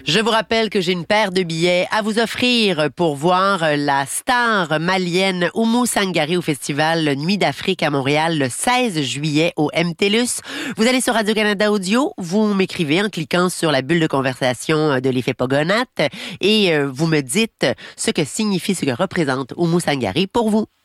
Je vous rappelle que j'ai une paire de billets à vous offrir pour voir la star malienne Oumou Sangaré au festival Nuit d'Afrique à Montréal le 16 juillet au MTLUS. Vous allez sur Radio-Canada Audio, vous m'écrivez en cliquant sur la bulle de conversation de l'effet Pogonat et vous me dites ce que signifie, ce que représente Oumou Sangaré pour vous.